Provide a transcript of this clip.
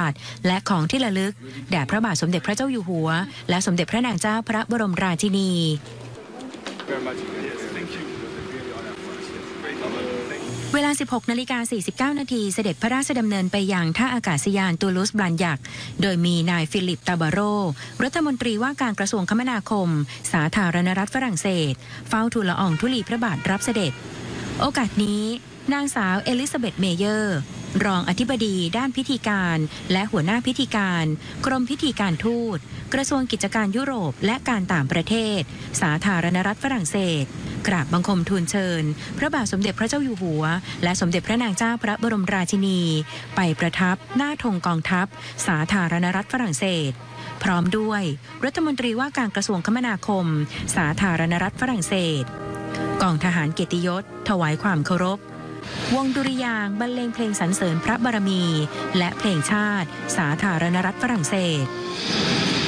าสตร์และของที่ระลึกแด่พระบาทสมเด็จพระเจ้าอยู่หัวและสมเด็จพระนางเจ้าพระบรมราชินีเวลา 16:49 นาทีเสด็จพระราชดำเนินไปยังท่าอากาศยานตูลูสบลันยักโดยมีนายฟิลิปตาบาโรรัฐมนตรีว่าการกระทรวงคมนาคมสาธารณรัฐฝรั่งเศสเฝ้าทูลละอองธุลีพระบาทรับเสด็จโอกาสนี้นางสาวเอลิซาเบธเมเยอร์รองอธิบดีด้านพิธีการและหัวหน้าพิธีการกรมพิธีการทูตกระทรวงกิจการยุโรปและการต่างประเทศสาธารณรัฐฝรั่งเศสกราบบังคมทูลเชิญพระบาทสมเด็จพระเจ้าอยู่หัวและสมเด็จพระนางเจ้าพระบรมราชินีไปประทับหน้าธงกองทัพสาธารณรัฐฝรั่งเศสพร้อมด้วยรัฐมนตรีว่าการกระทรวงคมนาคมสาธารณรัฐฝรั่งเศสกองทหารเกียรติยศถวายความเคารพวงดุริยางค์บรรเลงเพลงสรรเสริญพระบารมีและเพลงชาติสาธารณรัฐฝรั่งเศส